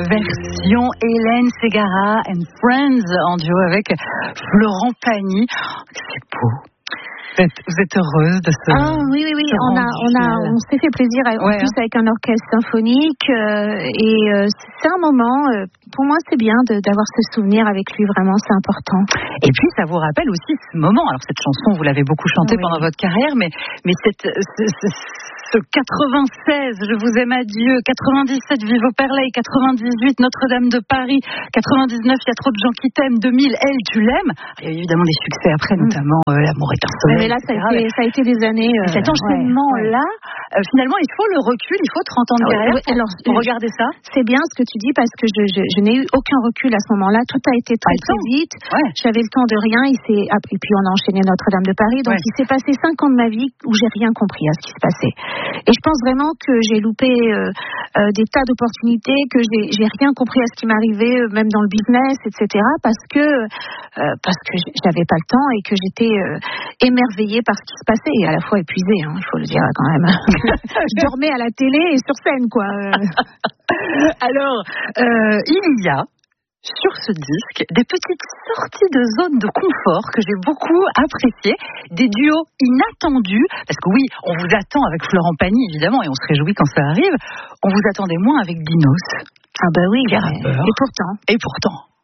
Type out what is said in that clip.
version Hélène Ségara and Friends en duo avec Florent Pagny. C'est beau. Vous êtes heureuse de ce... Ah oui, on s'est fait plaisir en plus avec un orchestre symphonique c'est un moment, pour moi c'est bien d'avoir ce souvenir avec lui, vraiment c'est important. Et puis ça vous rappelle aussi ce moment, alors cette chanson vous l'avez beaucoup chantée pendant votre carrière, mais ce 96, Je vous aime adieu, 97, Vive au Perlay, 98, Notre-Dame de Paris, 99, Il y a trop de gens qui t'aiment, 2000, Elle, tu l'aimes. Il y a eu évidemment des succès après, notamment L'amour est un soleil. Mais là, ça a été des années. Cet enchaînement-là, finalement, il faut le recul, il faut 30 ans de carrière pour regarder ça. C'est bien ce que tu dis parce que je n'ai eu aucun recul à ce moment-là. Tout a été très vite. Ouais. J'avais le temps de rien. Et puis on a enchaîné Notre-Dame de Paris. Donc il s'est passé 5 ans de ma vie où j'ai rien compris à ce qui se passait. Et je pense vraiment que j'ai loupé des tas d'opportunités, que j'ai rien compris à ce qui m'arrivait, même dans le business, etc. Parce que j'avais pas le temps et que j'étais émerveillée par ce qui se passait et à la fois épuisée, il faut le dire quand même. Je dormais à la télé et sur scène, quoi. Alors, il y a sur ce disque des petites sorties de zone de confort que j'ai beaucoup appréciées, des duos inattendus, parce que oui, on vous attend avec Florent Pagny évidemment et on se réjouit quand ça arrive, on vous attendait moins avec Dinos. Ah bah oui, et pourtant.